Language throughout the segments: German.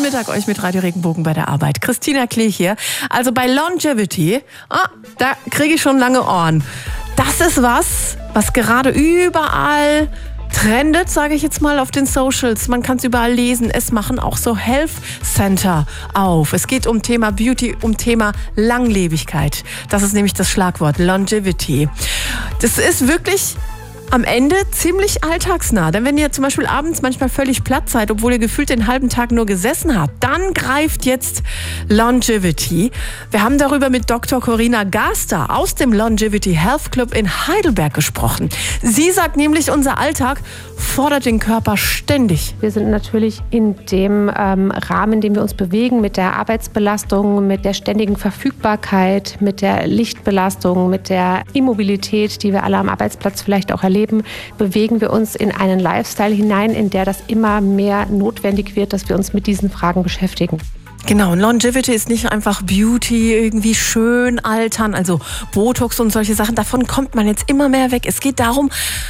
Mittag euch mit Radio Regenbogen bei der Arbeit. Christina Klee hier. Also bei Longevity, da kriege ich schon lange Ohren. Das ist was gerade überall trendet, sage ich jetzt mal, auf den Socials. Man kann es überall lesen. Es machen auch so Health Center auf. Es geht um Thema Beauty, um Thema Langlebigkeit. Das ist nämlich das Schlagwort Longevity. Das ist wirklich am Ende ziemlich alltagsnah. Denn wenn ihr zum Beispiel abends manchmal völlig platt seid, obwohl ihr gefühlt den halben Tag nur gesessen habt, dann greift jetzt Longevity. Wir haben darüber mit Dr. Corinna Gaster aus dem Longevity Health Club in Heidelberg gesprochen. Sie sagt nämlich, unser Alltag fordert den Körper ständig. Wir sind natürlich in dem Rahmen, in dem wir uns bewegen, mit der Arbeitsbelastung, mit der ständigen Verfügbarkeit, mit der Lichtbelastung, mit der Immobilität, die wir alle am Arbeitsplatz vielleicht auch erleben, bewegen wir uns in einen Lifestyle hinein, in der das immer mehr notwendig wird, dass wir uns mit diesen Fragen beschäftigen. Genau, und Longevity ist nicht einfach Beauty, irgendwie schön altern, also Botox und solche Sachen. Davon kommt man jetzt immer mehr weg. Es geht darum,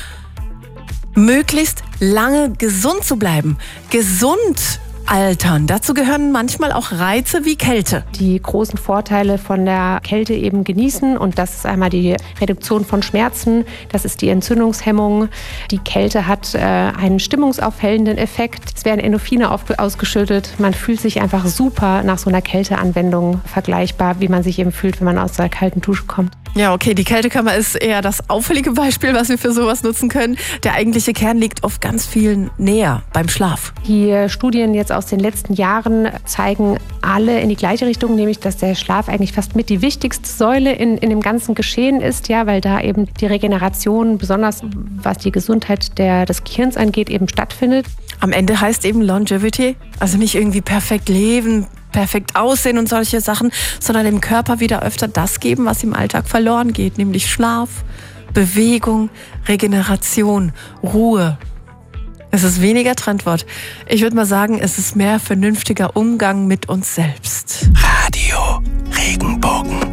möglichst lange gesund zu bleiben. Gesund altern. Dazu gehören manchmal auch Reize wie Kälte. Die großen Vorteile von der Kälte eben genießen, und das ist einmal die Reduktion von Schmerzen, das ist die Entzündungshemmung. Die Kälte hat einen stimmungsaufhellenden Effekt. Es werden Endorphine ausgeschüttet. Man fühlt sich einfach super nach so einer Kälteanwendung, vergleichbar, wie man sich eben fühlt, wenn man aus der kalten Dusche kommt. Ja, okay, die Kältekammer ist eher das auffällige Beispiel, was wir für sowas nutzen können. Der eigentliche Kern liegt oft ganz viel näher beim Schlaf. Die Studien jetzt aus den letzten Jahren zeigen alle in die gleiche Richtung, nämlich dass der Schlaf eigentlich fast mit die wichtigste Säule in dem ganzen Geschehen ist, ja, weil da eben die Regeneration, besonders was die Gesundheit des Gehirns angeht, eben stattfindet. Am Ende heißt eben Longevity, also nicht irgendwie perfekt leben, perfekt aussehen und solche Sachen, sondern dem Körper wieder öfter das geben, was im Alltag verloren geht, nämlich Schlaf, Bewegung, Regeneration, Ruhe. Es ist weniger Trendwort. Ich würde mal sagen, es ist mehr vernünftiger Umgang mit uns selbst.